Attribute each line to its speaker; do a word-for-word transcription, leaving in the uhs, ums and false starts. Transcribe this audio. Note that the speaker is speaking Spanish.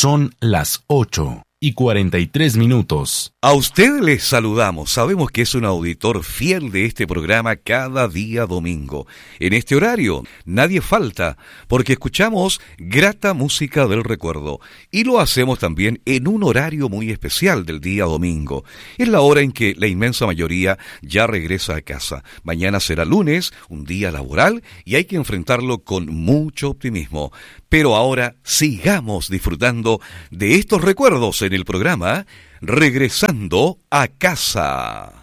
Speaker 1: Son las ocho y cuarenta y tres minutos.
Speaker 2: A usted les saludamos. Sabemos que es un auditor fiel de este programa cada día domingo. En este horario nadie falta porque escuchamos grata música del recuerdo y lo hacemos también en un horario muy especial del día domingo. Es la hora en que la inmensa mayoría ya regresa a casa. Mañana será lunes, un día laboral y hay que enfrentarlo con mucho optimismo. Pero ahora sigamos disfrutando de estos recuerdos en el programa Regresando a Casa.